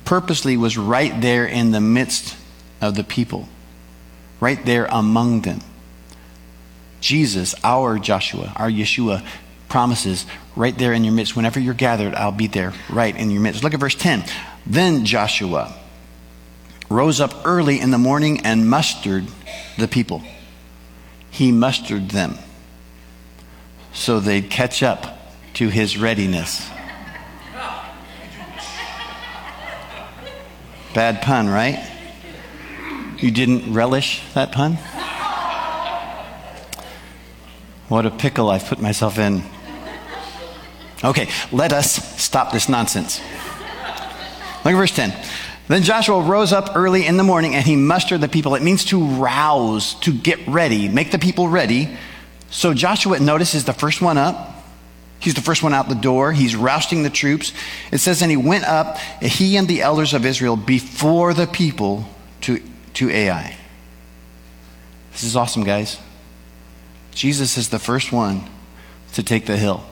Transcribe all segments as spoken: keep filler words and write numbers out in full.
purposely was right there in the midst of the people, right there among them. Jesus, our Joshua, our Yeshua, promises right there in your midst. Whenever you're gathered, I'll be there right in your midst. Look at verse ten. Then Joshua rose up early in the morning and mustered the people. He mustered them so they'd catch up to his readiness. Bad pun, right? You didn't relish that pun? What a pickle I've put myself in. Okay, let us stop this nonsense. Look at verse ten. Then Joshua rose up early in the morning and he mustered the people. It means to rouse, to get ready, make the people ready. So Joshua, notice, is the first one up. He's the first one out the door. He's rousting the troops. It says, and he went up, he and the elders of Israel, before the people to, to Ai. This is awesome, guys. Jesus is the first one to take the hill.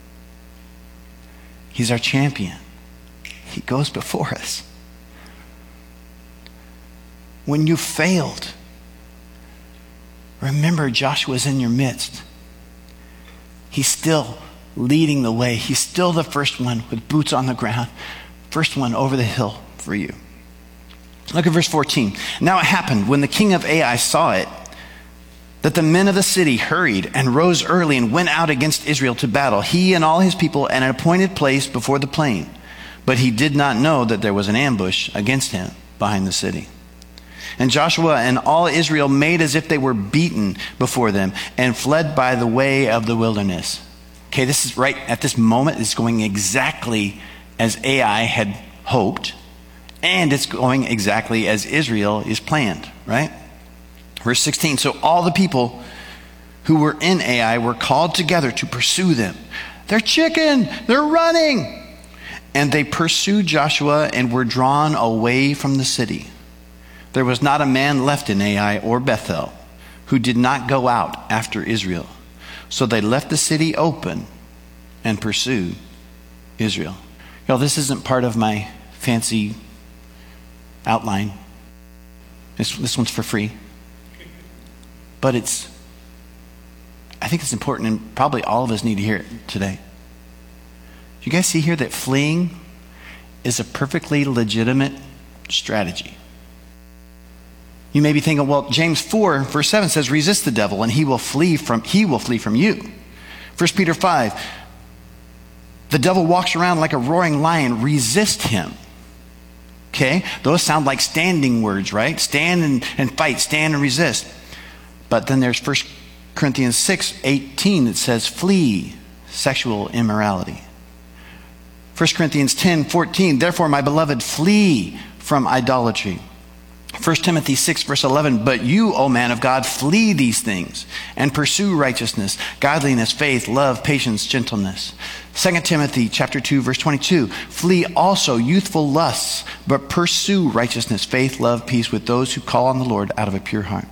He's our champion. He goes before us. When you failed, remember Joshua's in your midst. He's still leading the way. He's still the first one with boots on the ground, first one over the hill for you. Look at verse fourteen. Now it happened when the king of Ai saw it, that the men of the city hurried and rose early and went out against Israel to battle, he and all his people, at an appointed place before the plain. But he did not know that there was an ambush against him behind the city. And Joshua and all Israel made as if they were beaten before them and fled by the way of the wilderness. Okay, this is right at this moment. It's going exactly as Ai had hoped, and it's going exactly as Israel is planned, right? Verse sixteen, so all the people who were in Ai were called together to pursue them. They're chicken, they're running. And they pursued Joshua and were drawn away from the city. There was not a man left in Ai or Bethel who did not go out after Israel. So they left the city open and pursued Israel. Y'all, this isn't part of my fancy outline. This, this one's for free. But it's, I think it's important, and probably all of us need to hear it today. You guys see here that fleeing is a perfectly legitimate strategy. You may be thinking, well, James four, verse seven says, resist the devil and he will flee from, he will flee from you. First Peter five, the devil walks around like a roaring lion, resist him. Okay, those sound like standing words, right? Stand and, and fight, stand and resist. But then there's First Corinthians six eighteen that says, flee sexual immorality. First Corinthians ten fourteen, therefore, my beloved, flee from idolatry. First Timothy six, verse eleven, but you, O man of God, flee these things and pursue righteousness, godliness, faith, love, patience, gentleness. Second Timothy chapter two, verse twenty-two, flee also youthful lusts, but pursue righteousness, faith, love, peace with those who call on the Lord out of a pure heart.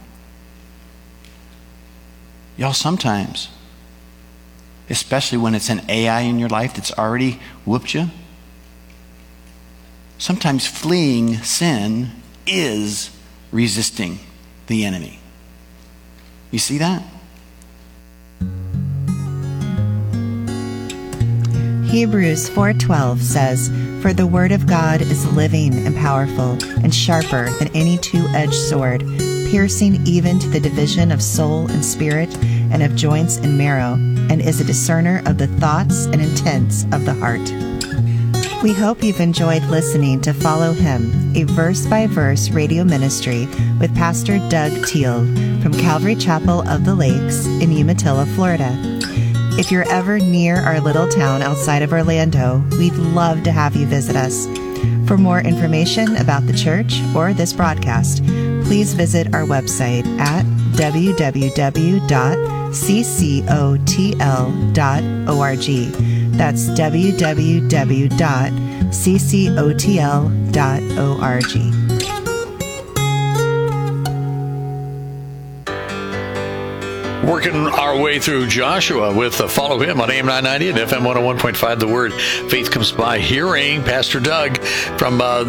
Y'all, sometimes, especially when it's an Ai in your life that's already whooped you, sometimes fleeing sin is resisting the enemy. You see that? Hebrews four twelve says, for the word of God is living and powerful and sharper than any two-edged sword, piercing even to the division of soul and spirit and of joints and marrow, and is a discerner of the thoughts and intents of the heart. We hope you've enjoyed listening to Follow Him, a verse-by-verse radio ministry with Pastor Doug Teal from Calvary Chapel of the Lakes in Umatilla, Florida. If you're ever near our little town outside of Orlando, we'd love to have you visit us. For more information about the church or this broadcast, please visit our website at w w w dot c c o t l dot org. That's w w w dot c c o t l dot org. Working our way through Joshua with uh, Follow Him on A M nine ninety and F M one oh one point five. The Word. Faith comes by hearing. Pastor Doug from uh,